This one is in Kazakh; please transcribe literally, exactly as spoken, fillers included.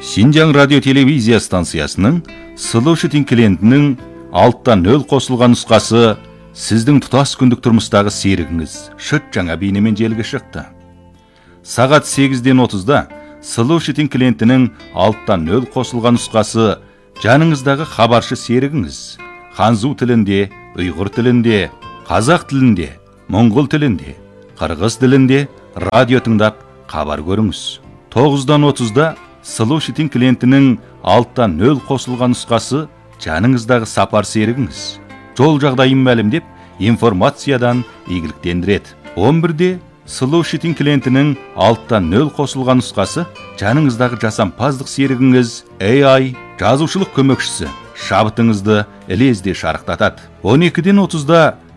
Синжаң радио телевизия станциясының Слушатель клиентінің алттан нөл қосылған нұсқасы сіздің тұтас күндік тұрмыстағы серігіңіз шыт жаңа бейнемен желіге шықты. Сағат сегізден отызда Слушатель клиентінің алттан нөл қосылған нұсқасы жаныңыздағы хабаршы серігіңіз ханзу тілінде, ұйғыр тілінде, қазақ тілінде, моңғол тілінде, қырғыз тілінде радио тыңдап хабар көріңіз. тоғыздан отызда Слушатель клиентінің алттан нөл қосылған нұсқасы жаныңыздағы сапар серігіңіз жол жағдайын мәлімдеп информациядан игіліктендіреді. он бірде Слушатель клиентінің алттан нөл қосылған нұсқасы жаныңыздағы жасампаздық серігіңіз эй ай жазушылық көмекшісі шабытыңызды ілезде шарықтатады. он екіден отызда